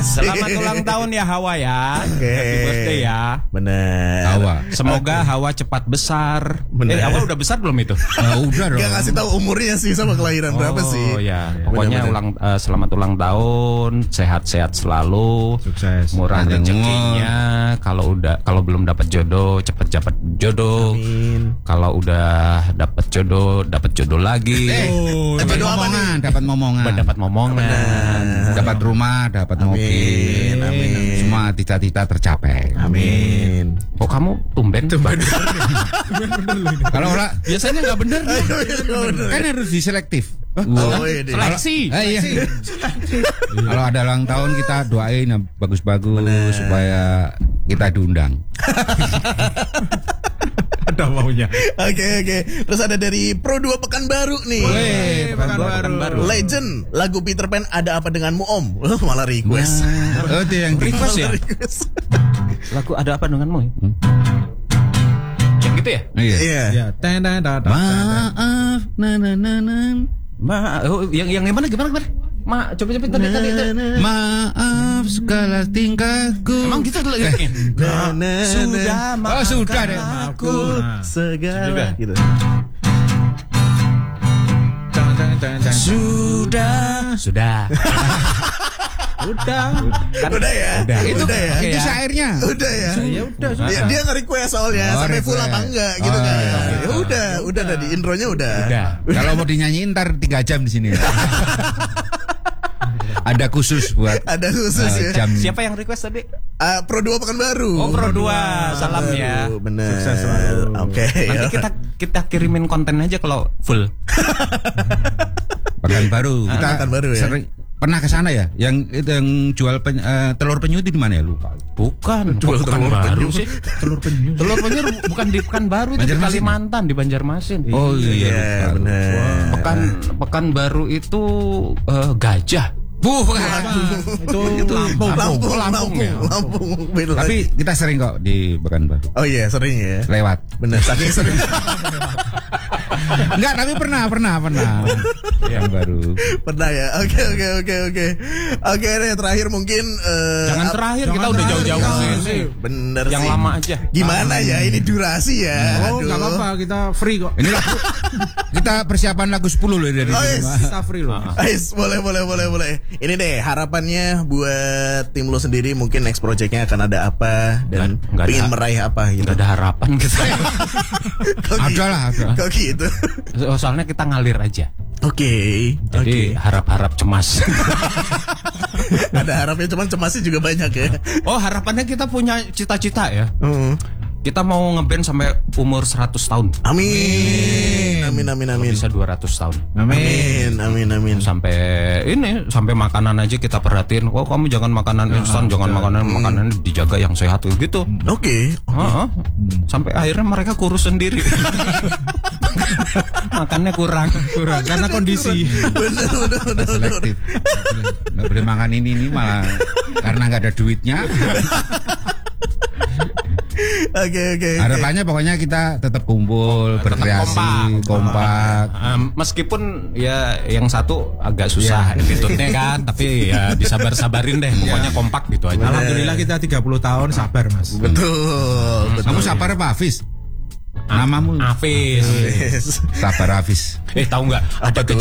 Selamat ulang tahun ya Hawa ya. Happy birthday ya. Bener. Hawa. Semoga Hawa cepat besar. Hawa udah besar belum itu? Udah dong. Gak ngasih tahu umurnya sih sama kelahiran berapa sih. Oh ya. Pokoknya selamat ulang tahun, sehat-sehat selalu. Sukses. Murah rezekinya. Kalau belum dapat jodoh, cepet dapat jodoh. Amin. Kalau udah dapat jodoh lagi. Dapat momongan. Dapat rumah, dapat mobil. Amin. Semua cita-cita tercapai. Amin. Kok kamu tumben? Kalau biasanya nggak bener. Kan harus diselektif. Seleksi. Iya. Kalau ada ulang tahun kita doain yang bagus-bagus supaya kita diundang. Ada maunya. Oke. Terus ada dari Pro 2 Pekanbaru nih. Pekanbaru. Legend lagu Peter Pan Ada Apa Denganmu Om. Malah request. Itu yang request ya. Lagu Ada Apa Denganmu. Yang gitu ya? Iya. Maaf. Yang gimana? Coba tadi. Maaf segala tingkahku. Emang gitu lagi. Sudah maaf. Sudah deh. Aku segala gitu. Sudah. Udah ya. Itu syairnya. Udah ya. Ya udah. Dia nge-request soalnya sampai full apa enggak gitu kan. Ya udah tadi intronya udah. Kalau mau dinyanyiin ntar 3 jam di sini. Ada khusus ya. Jam. Siapa yang request tadi? Pro 2 Pekanbaru. Oh, Pro 2. Salam ya. Bener. Sukses selalu. Oke. Nanti kita kirimin konten aja kalau full. Pekanbaru. Pekanbaru ya. Sering pernah ke sana ya? Yang jual telur penyu itu di mana ya? Lupa. Bukan. Jual telur baru penyu sih. Telur penyu bukan di Pekanbaru, itu di Kalimantan, di Banjarmasin. Oh iya, benar. Pekanbaru itu gajah. Itu Lampung ya. Tapi kita sering kok di Pekanbaru. Oh iya, sering ya. Lewat. Bener, saking sering. Enggak, tapi pernah. Pekanbaru. Pernah ya. Oke, deh, terakhir mungkin Jangan terakhir, kita udah jauh-jauh sih. Bener yang sih. lama aja. Gimana ya ini durasi ya? Oh, enggak apa-apa, kita free kok. Ini lagu kita persiapan lagu 10 loh dari sini. Kita free loh. Boleh. Ini deh harapannya buat tim lo sendiri, mungkin next projectnya akan ada apa dan pengen meraih apa gitu. Gak ada harapan kita. Ada. Kok gitu? Soalnya kita ngalir aja. Oke. Jadi harap-harap cemas. Ada harapnya, cuman cemasnya juga banyak ya. Oh, harapannya kita punya cita-cita ya. Kita mau ngeband sampai umur 100 tahun. Amin. Bisa 200 tahun. Amin. Sampai makanan aja kita perhatiin. Oh, kamu jangan makanan instan, jangan makanan dijaga yang sehat gitu. Oke. Sampai akhirnya mereka kurus sendiri. Makannya kurang karena kondisi. Bener. Selektif. Nggak boleh makan ini malah karena nggak ada duitnya. Oke. Harapannya pokoknya kita tetap kumpul, berkreasi, kompak. Meskipun ya yang satu agak susah attitude-nya kan, tapi ya disabar-sabarin deh. Pokoknya kompak gitu aja. Alhamdulillah kita 30 tahun sabar, Mas. Betul. Kamu sabar apa Hafiz? Namamu Hafiz. Sabar Hafiz. Tahu nggak? Ada